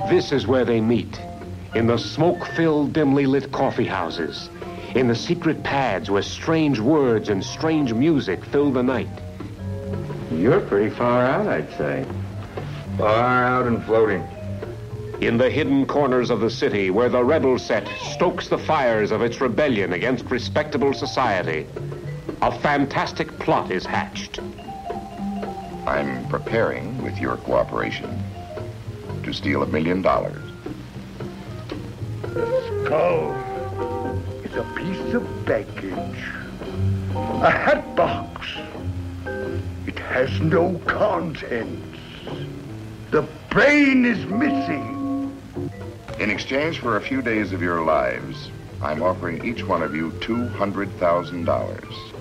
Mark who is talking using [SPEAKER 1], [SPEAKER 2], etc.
[SPEAKER 1] This is where they meet, in the smoke-filled, dimly lit coffee houses, in the secret pads where strange words and strange music fill the night.
[SPEAKER 2] You're pretty far out, I'd say. Far out and floating.
[SPEAKER 1] In the hidden corners of the city where the rebel set stokes the fires of its rebellion against respectable society, a fantastic plot is hatched.
[SPEAKER 3] I'm preparing, with your cooperation, to steal $1 million.
[SPEAKER 4] The skull is a piece of baggage. A hat box. It has no contents. The brain is missing.
[SPEAKER 3] In exchange for a few days of your lives, I'm offering each one of you $200,000.